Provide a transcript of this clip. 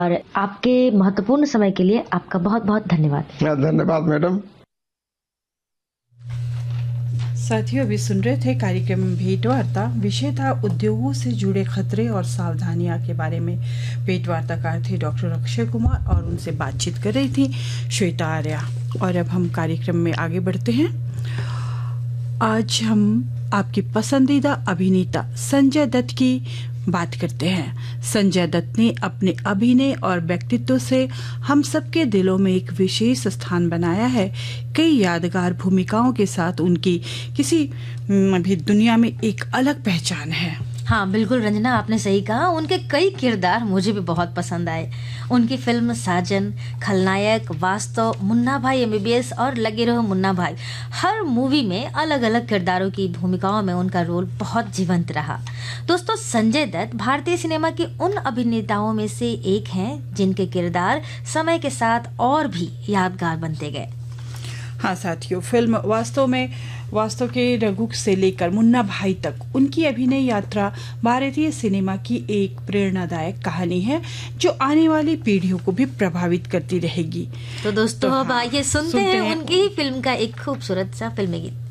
और आपके महत्वपूर्ण समय के लिए आपका बहुत बहुत धन्यवाद। धन्यवाद मैडम। साथियों, अभी सुन रहे थे कार्यक्रम भेंट वार्ता। विषय था उद्योगों से जुड़े खतरे और सावधानियां के बारे में। भेंट वार्ताकार थे डॉक्टर अक्षय कुमार और उनसे बातचीत कर रही थी श्वेता आर्या। और अब हम कार्यक्रम में आगे बढ़ते हैं। आज हम आपकी पसंदीदा अभिनेता संजय दत्त की बात करते हैं। संजय दत्त ने अपने अभिनय और व्यक्तित्व से हम सबके दिलों में एक विशेष स्थान बनाया है। कई यादगार भूमिकाओं के साथ उनकी किसी भी दुनिया में एक अलग पहचान है। हाँ बिल्कुल रंजना, आपने सही कहा। उनके कई किरदार मुझे भी बहुत पसंद आए। उनकी फिल्म साजन, खलनायक, वास्तव, मुन्ना भाई MBBS और लगे रहो मुन्ना भाई, हर मूवी में अलग अलग किरदारों की भूमिकाओं में उनका रोल बहुत जीवंत रहा। दोस्तों, संजय दत्त भारतीय सिनेमा के उन अभिनेताओं में से एक हैं जिनके किरदार समय के साथ और भी यादगार बनते गए। हाँ साथियों, फिल्म वास्तव के रघु से लेकर मुन्ना भाई तक उनकी अभिनय यात्रा भारतीय सिनेमा की एक प्रेरणादायक कहानी है जो आने वाली पीढ़ियों को भी प्रभावित करती रहेगी। तो दोस्तों, अब आइए सुनते हैं उनकी ही फिल्म का एक खूबसूरत सा फिल्मी गीत।